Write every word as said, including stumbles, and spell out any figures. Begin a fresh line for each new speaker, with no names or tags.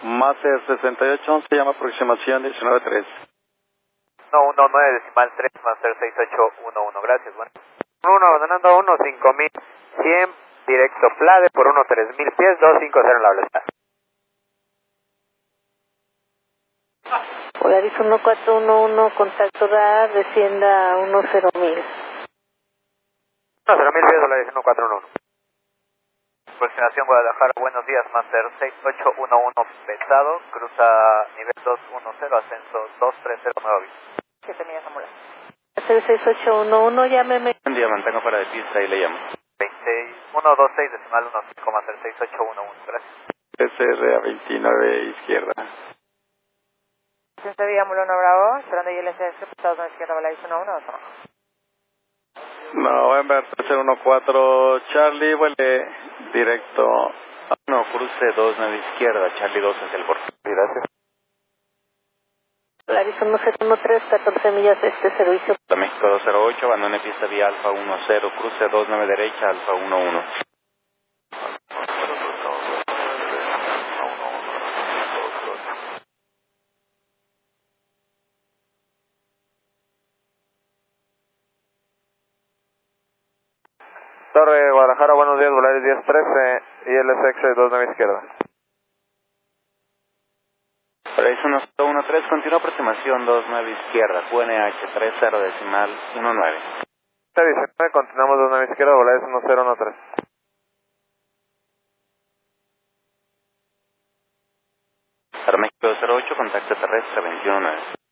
Master sesenta y ocho once, llama aproximación diecinueve tres.
uno uno nueve decimal tres, Master seis ocho uno uno, gracias, bueno. uno abandonando uno, cinco mil cien, directo Plade por uno tres mil pies, dos cinco cero en la velocidad.
Polaris uno cuatro uno uno, contacto radar, descienda a uno cero mil.
uno cero mil pies, Polaris uno cuatro uno uno. Aproximación Guadalajara, buenos días, Master seis ocho uno uno pesado, cruza nivel dos uno cero, ascenso dos tres cero, nuevo aviso.
siete millas ambulancia. Master seis ocho uno uno, llámeme.
Buen día, mantengo fuera de pista y le llamo.
veintiuno veintiséis decimal uno cinco, Master seis ocho uno uno, gracias.
S R a veintinueve izquierda.
Centro Villamolo uno Bravo, esperando I L C S, Estados Unidos izquierda, Polaris uno uno dos uno.
November tres uno cuatro, Charlie, vuele directo. No, cruce dos nueve izquierda, Charlie dos hacia el borde.
Gracias.
Polaris uno cero uno tres, catorce millas este servicio.
México dos cero ocho, abandone pista vía Alfa uno cero, cruce dos nueve derecha, Alfa uno uno.
Torre Guadalajara, buenos días, Volaris diez trece, I L C X dos nueve izquierda.
Polaris uno cero uno tres, continúa aproximación dos nueve izquierda, Q N H tres cero decimal uno nueve.
diecinueve, continuamos dos nueve izquierda, Volaris uno cero uno tres.
Para México dos cero ocho, contacto terrestre veintiuno nueve.